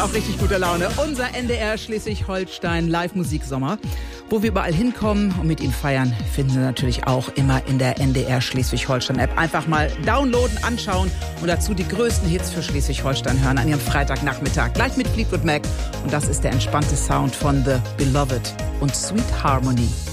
auch richtig gute Laune. Unser NDR Schleswig-Holstein Live-Musiksommer. Wo wir überall hinkommen und mit Ihnen feiern, finden Sie natürlich auch immer in der NDR Schleswig-Holstein-App. Einfach mal downloaden, anschauen und dazu die größten Hits für Schleswig-Holstein hören an Ihrem Freitagnachmittag. Gleich mit Fleetwood Mac. Und das ist der entspannte Sound von The Beloved und Sweet Harmony.